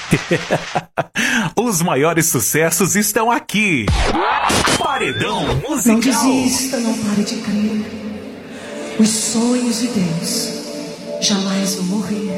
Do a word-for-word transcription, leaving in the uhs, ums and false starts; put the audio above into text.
Os maiores sucessos estão aqui. Paredão Musical. Não desista, não pare de crer. Os sonhos de Deus jamais vão morrer.